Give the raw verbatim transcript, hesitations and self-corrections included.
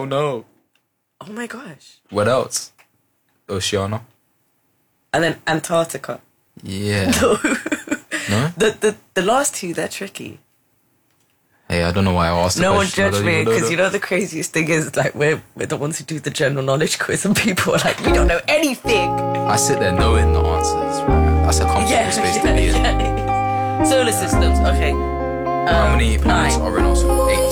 Oh no. Oh my gosh. What else? Oceania. And then Antarctica. Yeah. No. No? The, the, the last two, they're tricky. Hey, I don't know why I asked the No one question. I judge don't me, even know because that. you know the craziest thing is, like, we're, we're the ones who do the general knowledge quiz and people are like, we don't know anything. I sit there knowing the answers. Right? That's a comfortable Yeah, space yeah, to be in. yeah. Solar systems, okay. How Um, many planets nine. are in our solar? Eight.